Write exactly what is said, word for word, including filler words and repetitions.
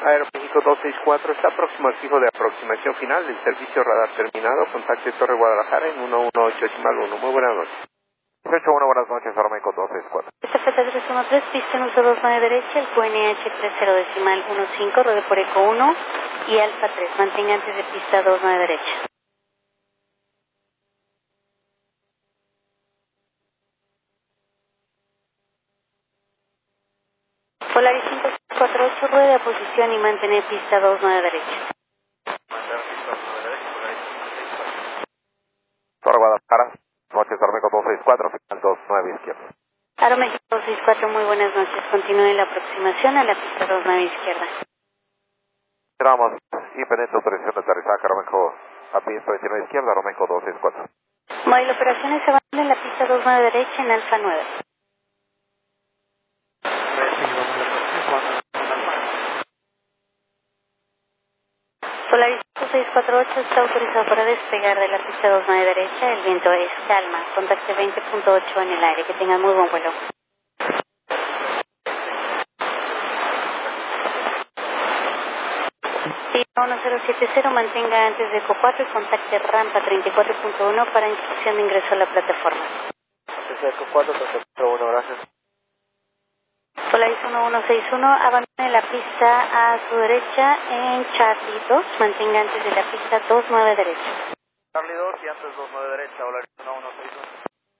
Aeroméxico dos seis cuatro, está próximo al fijo de aproximación final del servicio radar terminado. Contacte Torre Guadalajara en uno uno ocho decimal uno. Muy buenas noches. ocho uno, buenas noches, Aeroméxico dos seis cuatro. Esta P T tres uno tres, pista uno dos nueve derecha, el Q N H tres cero decimal uno cinco, rodeo por eco uno y alfa tres, mantenga antes de pista dos nueve derecha. Polaris cinco cuatro ocho, ruede a posición y mantener pista dos nueve derecha. Torre Guadalajara, noches, Aeroméxico dos seis cuatro, final dos nueve izquierda. Aeroméxico dos seis cuatro, muy buenas noches. Continúe la aproximación a la pista dos nueve izquierda. Esperamos y pendiente autorización de aterrizaje, Aeroméxico a pista veintinueve izquierda, Aeroméxico dos seis cuatro. Modelo operaciones se van en la pista dos nueve derecha en alfa nueve. Polaris cinco seis cuatro ocho está autorizado para despegar de la pista dos nueve derecha. El viento es calma. Contacte veinte punto ocho en el aire. Que tengan muy buen vuelo. uno cero siete cero, mantenga antes de eco cuatro y contacte rampa treinta y cuatro punto uno para instrucción de ingreso a la plataforma. Antes de eco cuatro, treinta y cuatro, uno, gracias. Polaris uno uno seis uno, abandone la pista a su derecha en Charlie dos, mantenga antes de la pista dos nueve derecha. Charlie dos y antes dos nueve derecha, Polaris uno uno.